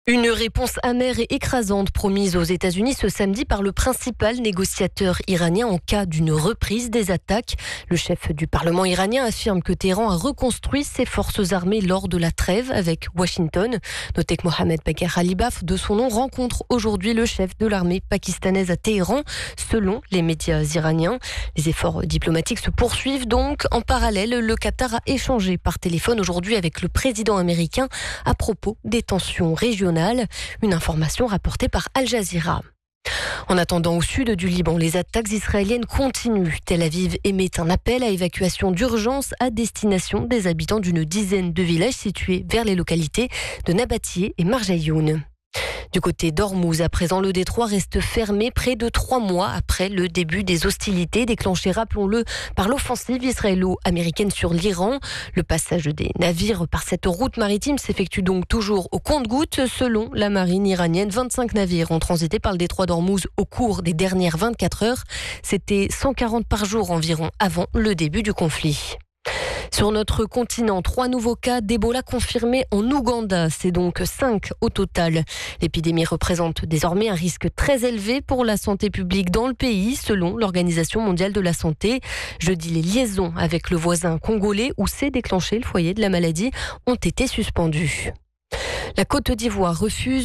Une réponse amère et écrasante promise aux États-Unis ce samedi par le principal négociateur iranien en cas d'une reprise des attaques. Le chef du Parlement iranien affirme que Téhéran a reconstruit ses forces armées lors de la trêve avec Washington. Notez que Mohamed Bagher Ghalibaf, de son nom, rencontre aujourd'hui le chef de l'armée pakistanaise à Téhéran, selon les médias iraniens. Les efforts diplomatiques se poursuivent donc. En parallèle, le Qatar a échangé par téléphone aujourd'hui avec le président américain à propos des tensions régionales. Une information rapportée par Al Jazeera. En attendant, au sud du Liban, les attaques israéliennes continuent. Tel Aviv émet un appel à évacuation d'urgence à destination des habitants d'une dizaine de villages situés vers les localités de Nabatieh et Marjayoun. Du côté d'Ormuz, à présent, le détroit reste fermé près de 3 mois après le début des hostilités déclenchées, rappelons-le, par l'offensive israélo-américaine sur l'Iran. Le passage des navires par cette route maritime s'effectue donc toujours au compte-gouttes. Selon la marine iranienne, 25 navires ont transité par le détroit d'Ormuz au cours des dernières 24 heures. C'était 140 par jour environ avant le début du conflit. Sur notre continent, 3 nouveaux cas d'Ebola confirmés en Ouganda. C'est donc 5 au total. L'épidémie représente désormais un risque très élevé pour la santé publique dans le pays, selon l'Organisation mondiale de la santé. Jeudi, les liaisons avec le voisin congolais où s'est déclenché le foyer de la maladie ont été suspendues. La Côte d'Ivoire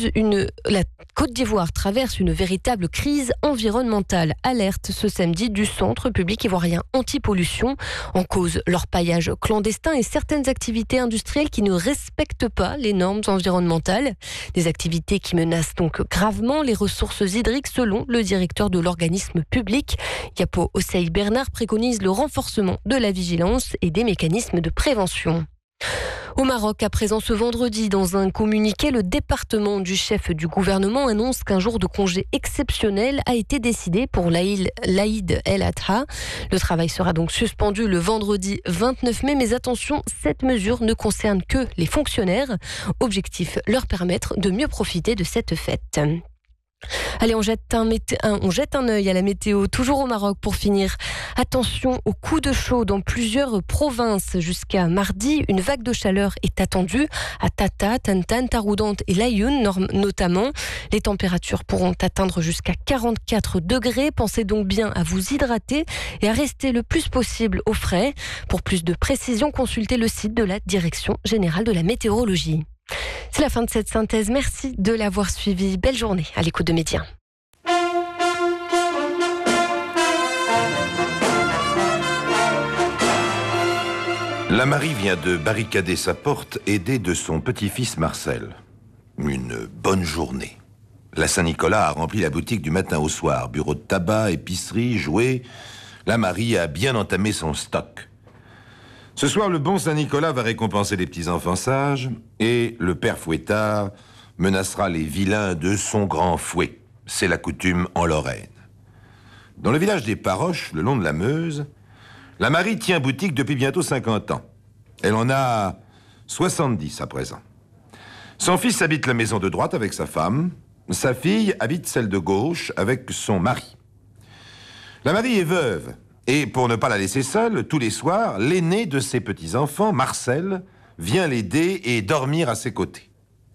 traverse une véritable crise environnementale. Alerte ce samedi du Centre public ivoirien anti-pollution. En cause, leur paillage clandestin et certaines activités industrielles qui ne respectent pas les normes environnementales. Des activités qui menacent donc gravement les ressources hydriques, selon le directeur de l'organisme public. Yapo Osei Bernard préconise le renforcement de la vigilance et des mécanismes de prévention. Au Maroc, à présent ce vendredi, dans un communiqué, le département du chef du gouvernement annonce qu'un jour de congé exceptionnel a été décidé pour l'Aïd el-Adha. Le travail sera donc suspendu le vendredi 29 mai, mais attention, cette mesure ne concerne que les fonctionnaires. Objectif, leur permettre de mieux profiter de cette fête. Allez, on jette un œil à la météo, toujours au Maroc pour finir. Attention aux coups de chaud dans plusieurs provinces. Jusqu'à mardi, une vague de chaleur est attendue à Tata, Tantan, Taroudante et Layoun notamment. Les températures pourront atteindre jusqu'à 44 degrés. Pensez donc bien à vous hydrater et à rester le plus possible au frais. Pour plus de précision, consultez le site de la Direction générale de la météorologie. C'est la fin de cette synthèse. Merci de l'avoir suivi. Belle journée à l'écoute de Média. La Marie vient de barricader sa porte, aidée de son petit-fils Marcel. Une bonne journée. La Saint-Nicolas a rempli la boutique du matin au soir. Bureau de tabac, épicerie, jouets. La Marie a bien entamé son stock. Ce soir, le bon Saint-Nicolas va récompenser les petits-enfants sages et le père Fouettard menacera les vilains de son grand fouet. C'est la coutume en Lorraine. Dans le village des Paroches, le long de la Meuse, la Marie tient boutique depuis bientôt 50 ans. Elle en a 70 à présent. Son fils habite la maison de droite avec sa femme. Sa fille habite celle de gauche avec son mari. La Marie est veuve. Et pour ne pas la laisser seule, tous les soirs, l'aîné de ses petits-enfants, Marcel, vient l'aider et dormir à ses côtés.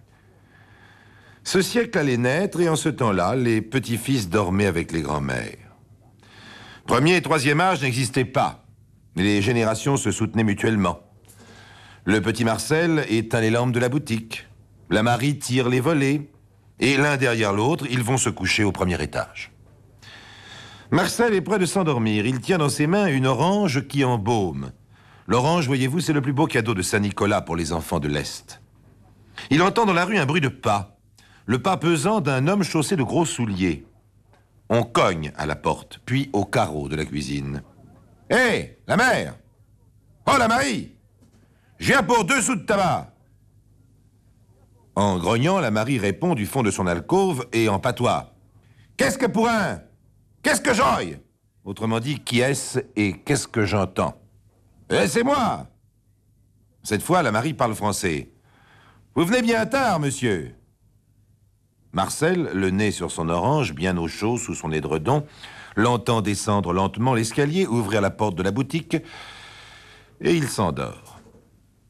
Ce siècle allait naître et en ce temps-là, les petits-fils dormaient avec les grands-mères. Premier et troisième âge n'existaient pas. Les générations se soutenaient mutuellement. Le petit Marcel éteint les lampes de la boutique. La Marie tire les volets. Et l'un derrière l'autre, ils vont se coucher au premier étage. Marcel est près de s'endormir. Il tient dans ses mains une orange qui embaume. L'orange, voyez-vous, c'est le plus beau cadeau de Saint-Nicolas pour les enfants de l'Est. Il entend dans la rue un bruit de pas. Le pas pesant d'un homme chaussé de gros souliers. On cogne à la porte, puis au carreau de la cuisine. « Hé, la mère! Oh, la Marie! Je viens pour 2 sous de tabac! » En grognant, la Marie répond du fond de son alcôve et en patois. « Qu'est-ce que pour un? Qu'est-ce que j'oille? » Autrement dit, qui est-ce et qu'est-ce que j'entends? « C'est moi! » Cette fois, la Marie parle français. « Vous venez bien tard, monsieur. » Marcel, le nez sur son orange, bien au chaud sous son édredon, l'entend descendre lentement l'escalier, ouvrir la porte de la boutique, et il s'endort.